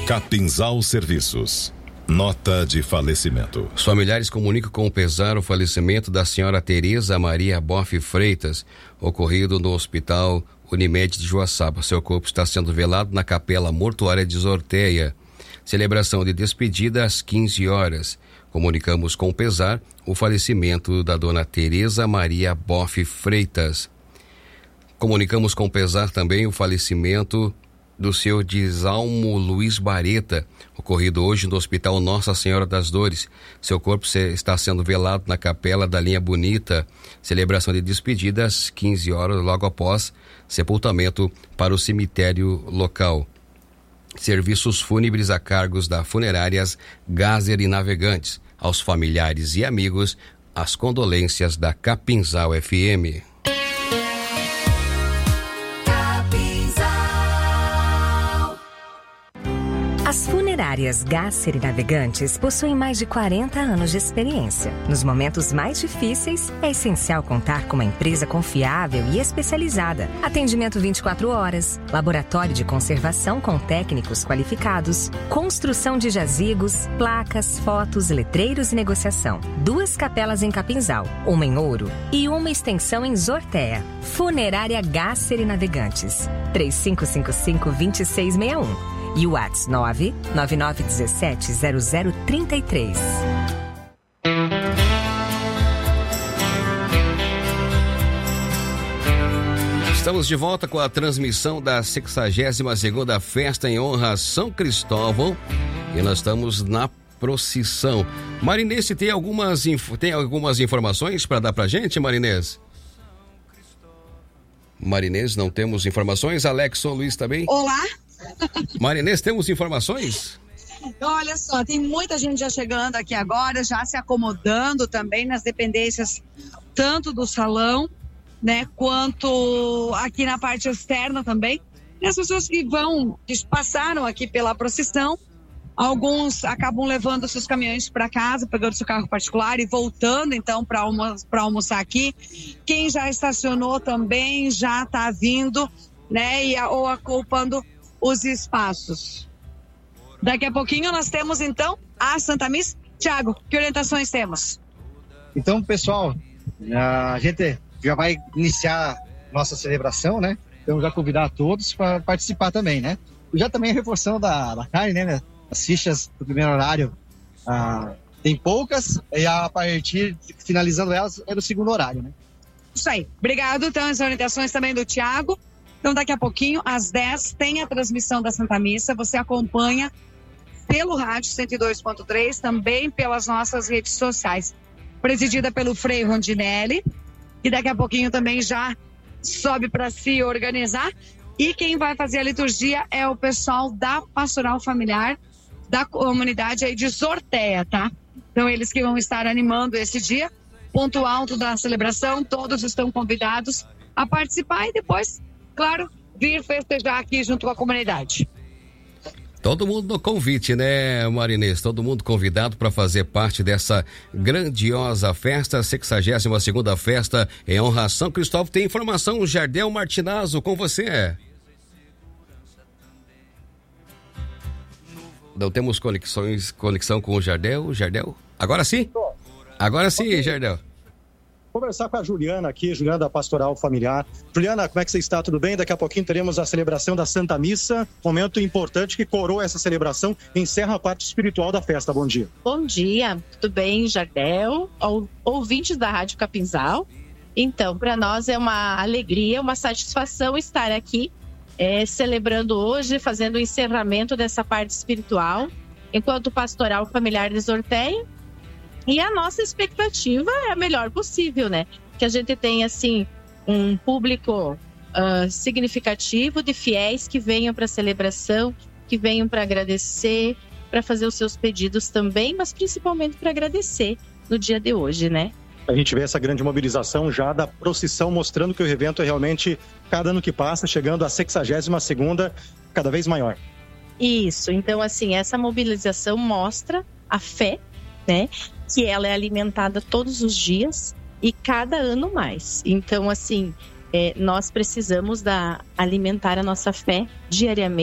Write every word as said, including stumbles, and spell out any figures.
Capinzal Serviços. Nota de falecimento. Os familiares comunicam com pesar o falecimento da senhora Tereza Maria Boff Freitas, ocorrido no Hospital Unimed de Joaçaba. Seu corpo está sendo velado na Capela Mortuária de Zorteia. Celebração de despedida às quinze horas. Comunicamos com pesar o falecimento da dona Tereza Maria Boff Freitas. Comunicamos com pesar também o falecimento do seu Disalmo Luiz Bareta, ocorrido hoje no Hospital Nossa Senhora das Dores. Seu corpo está sendo velado na Capela da Linha Bonita. Celebração de despedida às quinze horas, logo após sepultamento para o cemitério local. Serviços fúnebres a cargos da Funerárias Gazer e Navegantes. Aos familiares e amigos, as condolências da Capinzal F M. As Funerárias Gazer e Navegantes possuem mais de quarenta anos de experiência. Nos momentos mais difíceis, é essencial contar com uma empresa confiável e especializada. Atendimento vinte e quatro horas, laboratório de conservação com técnicos qualificados, construção de jazigos, placas, fotos, letreiros e negociação. Duas capelas em Capinzal, uma em Ouro e uma extensão em Zorteia. Funerária Gazer e Navegantes. três cinco cinco cinco, dois seis seis um. E o WhatsApp nove nove nove um sete zero zero três três. Estamos de volta com a transmissão da sexagésima segunda Festa em Honra a São Cristóvão e nós estamos na procissão. Marinês, tem algumas, tem algumas informações para dar pra gente, Marinês? Marinês, não temos informações. Alexson Luiz também? Olá! Marinês, temos informações? Olha só, tem muita gente já chegando aqui agora, já se acomodando também nas dependências, tanto do salão, né, quanto aqui na parte externa também. E as pessoas que vão, que passaram aqui pela procissão, alguns acabam levando seus caminhões para casa, pegando seu carro particular e voltando então para almo- para almoçar aqui. Quem já estacionou também já está vindo, né, e, ou ocupando os espaços. Daqui a pouquinho nós temos então a Santa Missa. Tiago, que orientações temos? Então, pessoal, a gente já vai iniciar nossa celebração, né? Então já convidar a todos para participar também, né? Já também a reforçando da, da carne, né? As fichas do primeiro horário ah, tem poucas, e a partir, finalizando elas, é do segundo horário, né? Isso aí. Obrigado. Então, as orientações também do Tiago. Então, daqui a pouquinho, às dez, tem a transmissão da Santa Missa. Você acompanha pelo rádio cento e dois ponto três, também pelas nossas redes sociais. Presidida pelo Frei Rondinelli, que daqui a pouquinho também já sobe para se organizar. E quem vai fazer a liturgia é o pessoal da Pastoral Familiar da comunidade aí de Zorteia, tá? Então, eles que vão estar animando esse dia. Ponto alto da celebração, todos estão convidados a participar e depois, claro, vir festejar aqui junto com a comunidade. Todo mundo no convite, né, Marinês? Todo mundo convidado para fazer parte dessa grandiosa festa, sexagésima segunda Festa em Honra a São Cristóvão. Tem informação, Jardel Martinazzo, com você. Não temos conexões, conexão com o Jardel? Jardel? Agora sim? Agora sim, okay. Jardel. Conversar com a Juliana aqui, Juliana da Pastoral Familiar. Juliana, como é que você está? Tudo bem? Daqui a pouquinho teremos a celebração da Santa Missa, momento importante que coroa essa celebração e encerra a parte espiritual da festa. Bom dia. Bom dia, tudo bem, Jardel, ouvintes da Rádio Capinzal. Então, para nós é uma alegria, uma satisfação estar aqui é, celebrando hoje, fazendo o encerramento dessa parte espiritual, enquanto Pastoral Familiar de Zorteia. E a nossa expectativa é a melhor possível, né? Que a gente tenha, assim, um público uh, significativo de fiéis que venham para a celebração, que venham para agradecer, para fazer os seus pedidos também, mas principalmente para agradecer no dia de hoje, né? A gente vê essa grande mobilização já da procissão, mostrando que o evento é realmente, cada ano que passa, chegando à sexagésima segunda, cada vez maior. Isso, então, assim, essa mobilização mostra a fé, né? Que ela é alimentada todos os dias e cada ano mais. Então, assim, é, nós precisamos da, alimentar a nossa fé diariamente.